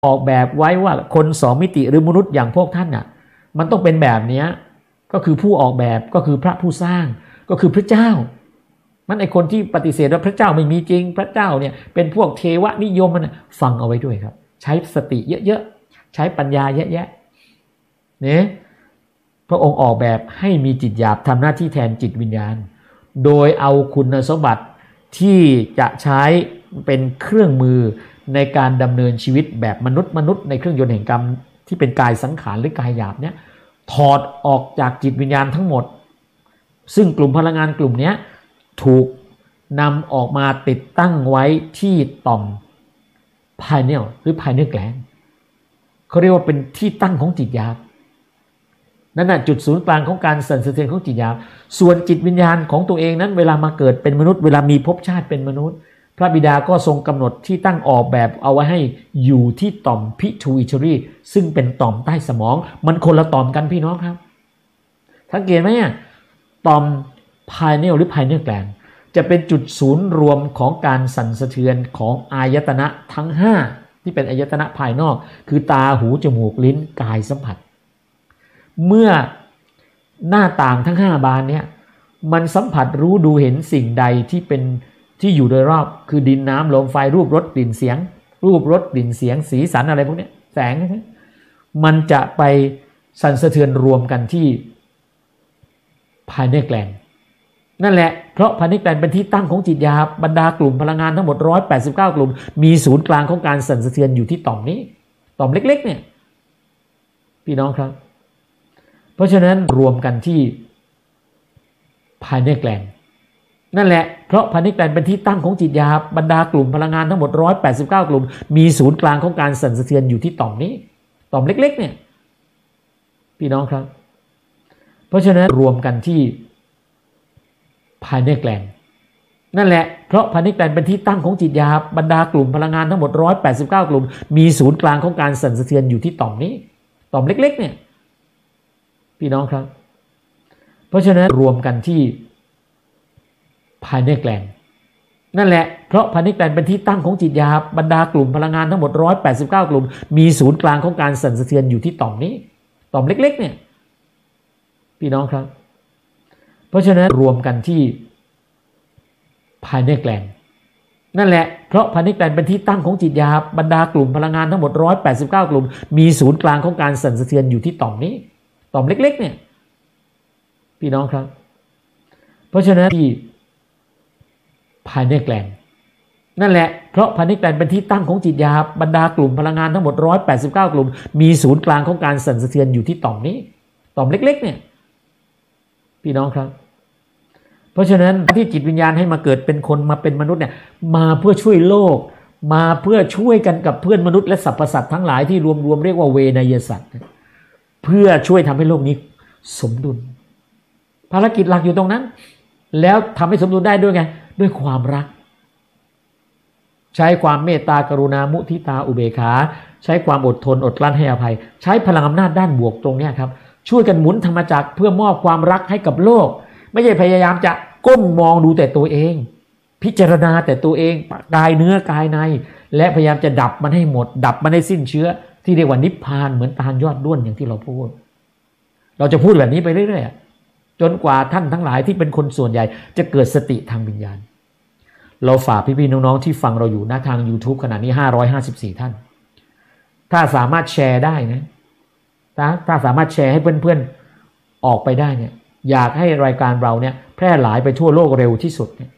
ออกแบบไว้ว่าคน2มิติหรือมนุษย์อย่างพวกท่านน่ะมันต้องเป็นแบบนี้ก็คือผู้ออกแบบก็คือพระผู้สร้างก็คือพระเจ้ามันไอคนที่ปฏิเสธว่าพระเจ้าไม่มีจริงพระเจ้าเนี่ยเป็นพวกเทวนิยมมันฟังเอาไว้ด้วยครับใช้สติเยอะๆใช้ปัญญาเยอะๆเนี่ยพระองค์ออกแบบให้มีจิตหยาบทำหน้าที่แทนจิตวิญญาณโดยเอาคุณสมบัติที่จะใช้เป็นเครื่องมือในการดำเนินชีวิตแบบมนุษย์ในเครื่องยนต์แห่งกรรมที่เป็นกายสังขารหรือกายหยาบเนี่ยถอดออกจากจิตวิญญาณทั้งหมดซึ่งกลุ่มพลังงานกลุ่มนี้ถูกนำออกมาติดตั้งไว้ที่ต่อมไพเนียลหรือไพเนียลแกลนด์เขาเรียกว่าเป็นที่ตั้งของจิตหยาบนั่นน่ะจุดศูนย์กลางของการสั่นสะเทือนของจิตหยาบส่วนจิตวิญญาณของตัวเองนั้นเวลามาเกิดเป็นมนุษย์เวลามีภพชาติเป็นมนุษย์พระบิดาก็ทรงกำหนดที่ตั้งออกแบบเอาไว้ให้อยู่ที่ต่อม pituitary ซึ่งเป็นต่อมใต้สมองมันคนละต่อมกันพี่น้องครับสังเกตไหมต่อม pineal หรือ pineal gland จะเป็นจุดศูนย์รวมของการสั่นสะเทือนของอายตนะทั้ง5ที่เป็นอายตนะภายนอกคือตาหูจมูกลิ้นกายสัมผัสเมื่อหน้าต่างทั้ง5บานเนี่ยมันสัมผัสรู้ดูเห็นสิ่งใดที่อยู่โดยรอบคือดินน้ำลมไฟรูปรสกลิ่นเสียงรูปรสกลิ่นเสียงสีสันอะไรพวกนี้แสงมันจะไปสั่นสะเทือนรวมกันที่ภายในแกลนนั่นแหละเพราะภายในแกลนเป็นที่ตั้งของจิตหยาบบรรดากลุ่มพลังงานทั้งหมด189กลุ่มมีศูนย์กลางของการสั่นสะเทือนอยู่ที่ต่อมนี้ต่อมเล็กๆเนี่ยพี่น้องครับเพราะฉะนั้นรวมกันที่ภายในแกลนนั่นแหละเพราะภายในแกลนเป็นที่ตั้งของจิตหยาบบรรดากลุ่มพลังงานทั้งหมด189กลุ่มมีศูนย์กลางของการสั่นสะเทือนอยู่ที่ต่อมนี้ต่อมเล็กๆเนี่ยพี่น้องครับเพราะฉะนั้นรวมกันที่ภายในแกลนนั่นแหละเพราะภายในแกลนเป็นที่ตั้งของจิตหยาบบรรดากลุ่มพลังงานทั้งหมด189กลุ่มมีศูนย์กลางของการสั่นสะเทือนอยู่ที่ต่อมนี้ต่อมเล็กๆเนี่ยพี่น้องครับเพราะฉะนั้นรวมกันที่ภายในแกลนนั่นแหละเพราะภายในแกลนเป็นที่ตั้งของจิตหยาบบรรดากลุ่มพลังงานทั้งหมด189กลุ่มมีศูนย์กลางของการสั่นสะเทือนอยู่ที่ต่อมนี้ต่อมเล็กๆเนี่ยพี่น้องครับเพราะฉะนั้นรวมกันที่ภายในแกลนนั่นแหละเพราะภายในแกลนเป็นที่ตั้งของจิตหยาบบรรดากลุ่มพลังงานทั้งหมด189กลุ่มมีศูนย์กลางของการสั่นสะเทือนอยู่ที่ต่อมนี้ต่อมเล็กๆเนี่ยพี่น้องครับเพราะฉะนั้นที่ภายในแกลนนั่นแหละเพราะภายในแกลนเป็นที่ตั้งของจิตหยาบบรรดากลุ่มพลังงานทั้งหมด189กลุ่มมีศูนย์กลางของการสั่นสะเทือนอยู่ที่ต่อมนี้ต่อมเล็กๆเนี่ยพี่น้องครับเพราะฉะนั้นที่จิตวิญญาณให้มาเกิดเป็นคนมาเป็นมนุษย์เนี่ยมาเพื่อช่วยโลกมาเพื่อช่วยกันกับเพื่อนมนุษย์และสรรพสัตว์ทั้งหลายที่รวมเรียกว่าเวนยสัตว์เพื่อช่วยทำให้โลกนี้สมดุลภารกิจหลักอยู่ตรงนั้นแล้วทำให้สมดุลได้ด้วยไงด้วยความรักใช้ความเมตตากรุณามุทิตาอุเบกขาใช้ความอดทนอดกลั้นให้อภัยใช้พลังอำนาจด้านบวกตรงนี้ครับช่วยกันหมุนธรรมจักรเพื่อมอบความรักให้กับโลกไม่ใช่พยายามจะก้มมองดูแต่ตัวเองพิจารณาแต่ตัวเองกายเนื้อกายในและพยายามจะดับมันให้หมดดับมันให้สิ้นเชื้อที่เรียกว่านิพพานเหมือนตาลยอดด้วนอย่างที่เราพูดเราจะพูดแบบนี้ไปเรื่อยๆจนกว่าท่านทั้งหลายที่เป็นคนส่วนใหญ่จะเกิดสติทางวิญญาณเราฝากพี่ๆน้องๆที่ฟังเราอยู่หน้าทาง YouTube ขณะนี้554ท่านถ้าสามารถแชร์ได้นะถ้าสามารถแชร์ให้เพื่อนๆออกไปได้เนี่ยอยากให้รายการเราเนี่ยแพร่หลายไปทั่วโลกเร็วที่สุดเนี่ย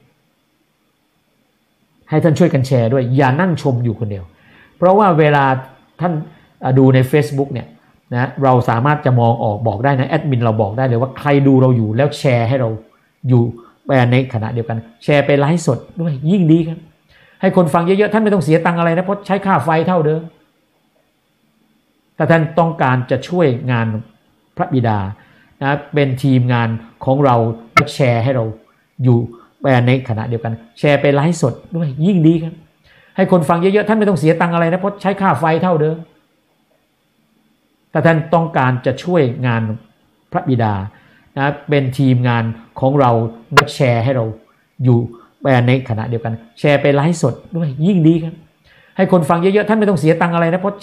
ให้ท่านช่วยกันแชร์ด้วยอย่านั่งชมอยู่คนเดียวเพราะว่าเวลาท่านดูใน Facebook เนี่ยนะเราสามารถจะมองออกบอกได้นะแอดมินเราบอกได้เลยว่าใครดูเราอยู่แล้วแชร์ให้เราอยู่ในขณะเดียวกันแชร์ไปไลฟ์สดด้วยยิ่งดีครับให้คนฟังเยอะๆท่านไม่ต้องเสียตังค์อะไรนะเพราะใช้ค่าไฟเท่าเดิมถ้าท่านต้องการจะช่วยงานพระบิดานะเป็นทีมงานของเราแชร์ให้เราอยู่ในขณะเดียวกันแชร์ไปไลฟ์สดด้วยยิ่งดีครับให้คนฟังเยอะๆท่านไม่ต้องเสียตังค์อะไรนะเพราะใช้ค่าไฟเท่าเดิมถ้าท่านต้องการจะช่วยงานพระบิดานะเป็นทีมงานของเราแชร์ให้เราอยู่ในขณะเดียวกันแชร์ไปไลฟ์สดด้วยยิ่งดีครับให้คนฟังเยอะๆท่านไม่ต้องเสียตังค์อะไรนะเพราะ